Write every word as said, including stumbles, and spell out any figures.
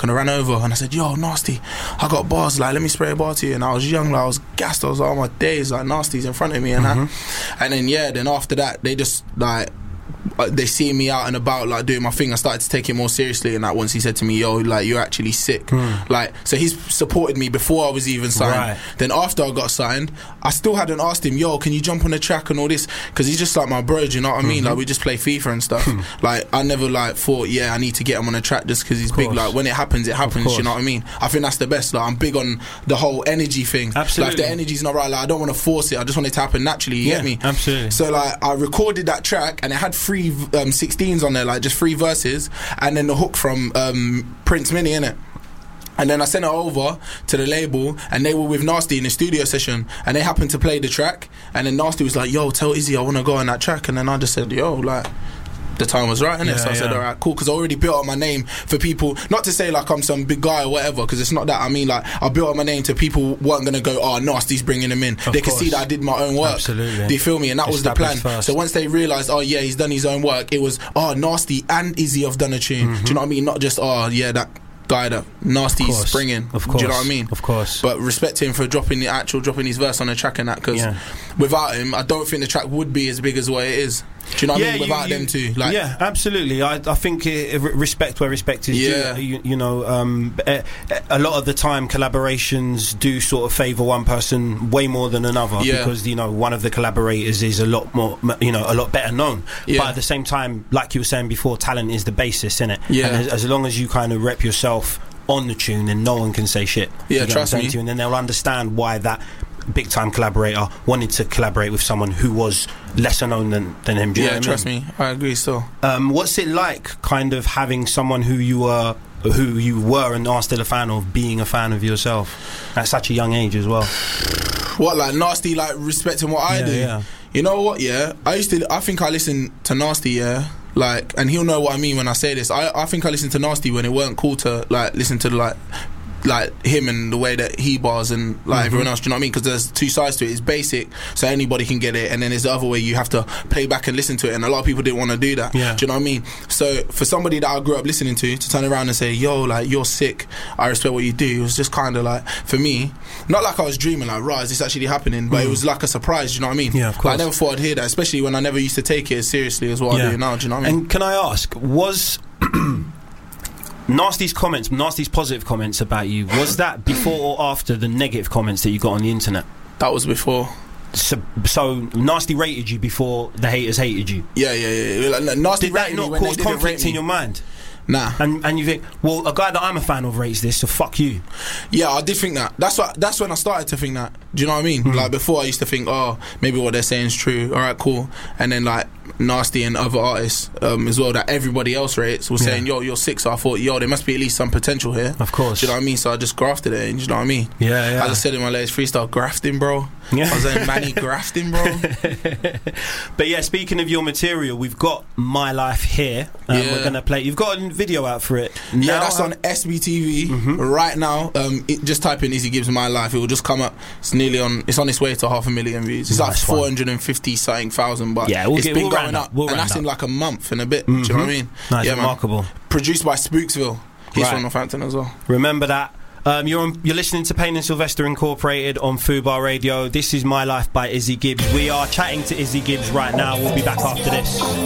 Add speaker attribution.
Speaker 1: truck and I ran over and I said, yo, Nasty, I got bars, like, let me spray a bar to you. And I was young, like, I was gassed, I was like, oh my days, like, Nasty's in front of me and
Speaker 2: mm-hmm.
Speaker 1: that. And then, yeah, then after that, they just, like, they see me out and about, like, doing my thing. I started to take it more seriously, and that once he said to me, yo, like, you're actually sick.
Speaker 2: mm.
Speaker 1: Like, so he's supported me before I was even signed.
Speaker 2: Right.
Speaker 1: Then after I got signed, I still hadn't asked him, yo, can you jump on the track and all this, because he's just like my bro, do you know what I mean?
Speaker 2: mm-hmm.
Speaker 1: Like, we just play FIFA and stuff. Like, I never like thought, yeah, I need to get him on the track just because he's big. Like, when it happens, it happens, you know what I mean? I think that's the best. Like, I'm big on the whole energy thing.
Speaker 2: Absolutely.
Speaker 1: Like, if the energy's not right, like, I don't want to force it, I just want it to happen naturally, you
Speaker 2: yeah,
Speaker 1: get me?
Speaker 2: Absolutely.
Speaker 1: So, like, I recorded that track and it had three um, sixteens on there, like just three verses, and then the hook from um, Prince Mini, innit? And then I sent it over to the label, and they were with Nasty in the studio session, and they happened to play the track, and then Nasty was like, yo, tell Izzy I want to go on that track. And then I just said, yo, like, the time was right, innit?
Speaker 2: Yeah,
Speaker 1: so I
Speaker 2: yeah.
Speaker 1: said, alright, cool, because I already built up my name for people, not to say like I'm some big guy or whatever, because it's not that. I mean, like, I built up my name to people who weren't going to go, oh, Nasty's bringing him in.
Speaker 2: Of
Speaker 1: they could
Speaker 2: course.
Speaker 1: see that I did my own work.
Speaker 2: Absolutely.
Speaker 1: Do you feel me? And that was the plan.
Speaker 2: Established first.
Speaker 1: So once they realised, oh yeah, he's done his own work, it was, oh, Nasty and Izzy have done a tune.
Speaker 2: mm-hmm.
Speaker 1: Do you know what I mean? Not just, oh yeah, that guy that Nasty's springing.
Speaker 2: Of course.
Speaker 1: Do you know what I mean?
Speaker 2: Of course.
Speaker 1: But respect him for dropping the actual, dropping his verse on the track and that, because
Speaker 2: Yeah.
Speaker 1: without him, I don't think the track would be as big as what it is. Do you know what
Speaker 2: Yeah,
Speaker 1: I mean?
Speaker 2: you-
Speaker 1: Without
Speaker 2: you-
Speaker 1: them two, like,
Speaker 2: yeah, absolutely. I, I think it, respect where respect is
Speaker 1: Yeah.
Speaker 2: due. You, you know, um, a, a lot of the time collaborations do sort of favour one person way more than another,
Speaker 1: Yeah.
Speaker 2: because, you know, one of the collaborators is a lot more, you know, a lot better known.
Speaker 1: Yeah.
Speaker 2: But at the same time, like you were saying before, talent is the basis, innit?
Speaker 1: Yeah.
Speaker 2: And as, as long as you kind of rep yourself on the tune, then no one can say shit.
Speaker 1: Yeah,
Speaker 2: You get what I'm
Speaker 1: trust
Speaker 2: saying
Speaker 1: me.
Speaker 2: to you? And then they'll understand why that big time collaborator wanted to collaborate with someone who was lesser known than, than him. Do you
Speaker 1: yeah,
Speaker 2: know what
Speaker 1: trust
Speaker 2: I mean?
Speaker 1: me, I agree still.
Speaker 2: Um, what's it like, kind of having someone who you were, who you were and are still a fan of, being a fan of yourself at such a young age as well?
Speaker 1: What, like Nasty, like respecting what I
Speaker 2: Yeah,
Speaker 1: do?
Speaker 2: yeah.
Speaker 1: You know what? Yeah, I used to. I think I listened to Nasty. Yeah, like, and he'll know what I mean when I say this. I, I think I listened to Nasty when it weren't cool to like listen to like. like him and the way that he bars and like
Speaker 2: mm-hmm.
Speaker 1: everyone else, do you know what I mean? Because there's two sides to it. It's basic, so anybody can get it, and then there's the other way you have to play back and listen to it, and a lot of people didn't want to do that.
Speaker 2: Yeah.
Speaker 1: Do you know what I mean? So for somebody that I grew up listening to to turn around and say, yo, like, you're sick, I respect what you do, it was just kind of like, for me, not like I was dreaming like, right, is this actually happening? But
Speaker 2: mm.
Speaker 1: it was like a surprise, do you know what I mean?
Speaker 2: Yeah, of course.
Speaker 1: Like, I never thought I'd hear that, especially when I never used to take it as seriously as what
Speaker 2: Yeah.
Speaker 1: I do now, do you know what I mean?
Speaker 2: And can I ask, was Nasty's comments, Nasty's positive comments about you, was that before or after the negative comments that you got on the internet?
Speaker 1: That was before.
Speaker 2: So, so Nasty rated you before the haters hated you.
Speaker 1: Yeah, yeah, yeah. Like, Nasty
Speaker 2: Did that
Speaker 1: rated me
Speaker 2: not
Speaker 1: when
Speaker 2: cause
Speaker 1: they didn't
Speaker 2: conflict
Speaker 1: rate me.
Speaker 2: in your mind?
Speaker 1: Nah.
Speaker 2: And and you think, well, a guy that I'm a fan of rates this, so fuck you.
Speaker 1: Yeah, I did think that. That's what. That's when I started to think that. Do you know what I mean?
Speaker 2: Mm.
Speaker 1: Like, before, I used to think, oh, maybe what they're saying is true. All right, cool. And then like Nasty and other artists um, as well that everybody else rates was
Speaker 2: Yeah.
Speaker 1: saying, yo, you're sick. So I thought, yo, there must be at least some potential here.
Speaker 2: Of course.
Speaker 1: Do you know what I mean? So I just grafted it. And do you know what I mean?
Speaker 2: Yeah, yeah.
Speaker 1: As I said in my latest freestyle, grafting, bro.
Speaker 2: Yeah.
Speaker 1: I was saying, Manny grafting, bro.
Speaker 2: But yeah, speaking of your material, we've got My Life here. Um,
Speaker 1: Yeah.
Speaker 2: We're gonna play. You've got a video out for it.
Speaker 1: Yeah,
Speaker 2: now,
Speaker 1: that's on S B T V
Speaker 2: Mhm.
Speaker 1: right now. Um, it, just type in Izzy Gibbs My Life. It will just come up. It's nearly on. It's on its way to half a million views. It's
Speaker 2: Nice
Speaker 1: like
Speaker 2: one.
Speaker 1: four hundred and fifty something thousand. But
Speaker 2: Yeah, we'll
Speaker 1: it's
Speaker 2: get-
Speaker 1: been
Speaker 2: we'll
Speaker 1: going
Speaker 2: round
Speaker 1: up,
Speaker 2: up, we'll
Speaker 1: and
Speaker 2: round
Speaker 1: that's in
Speaker 2: up.
Speaker 1: like a month and a bit. Do you know what I mean?
Speaker 2: Nice,
Speaker 1: yeah, man.
Speaker 2: remarkable.
Speaker 1: Produced by Spooksville. He's
Speaker 2: Right.
Speaker 1: from Northampton as well.
Speaker 2: Remember that. Um, you're on, you're listening to Payne and Sylvester Incorporated on Fubar Radio. This is My Life by Izzy Gibbs. We are chatting to Izzy Gibbs right now. We'll be back after this.